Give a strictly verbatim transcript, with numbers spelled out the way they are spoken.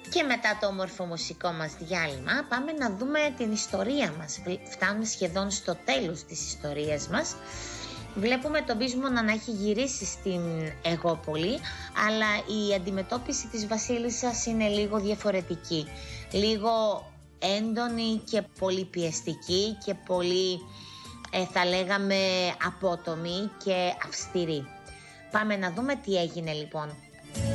Και μετά το όμορφο μουσικό μας διάλειμμα πάμε να δούμε την ιστορία μας. Φτάνουμε σχεδόν στο τέλος της ιστορίας μας. Βλέπουμε τον Πείσμονα να έχει γυρίσει στην Αιγόπολη, αλλά η αντιμετώπιση της βασίλισσας είναι λίγο διαφορετική. Λίγο έντονη και πολύ πιεστική και πολύ ε, θα λέγαμε απότομη και αυστηρή. Πάμε να δούμε τι έγινε λοιπόν.